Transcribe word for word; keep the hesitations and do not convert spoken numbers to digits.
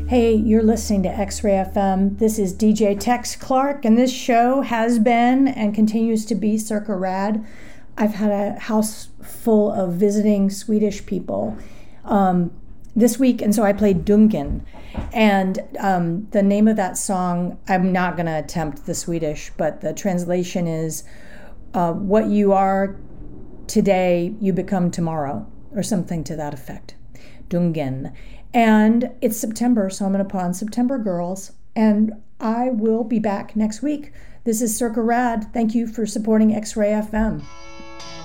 Hey, you're listening to X-Ray F M. This is D J Tex Clark, and this show has been and continues to be Circa Rad. I've had a house full of visiting Swedish people um, this week, and so I played Duncan. And um, the name of that song, I'm not going to attempt the Swedish, but the translation is, uh, what you are today, you become tomorrow, or something to that effect. Duncan. And it's September, so I'm going to put on September Girls, and I will be back next week. This is Circa Rad. Thank you for supporting X-Ray F M.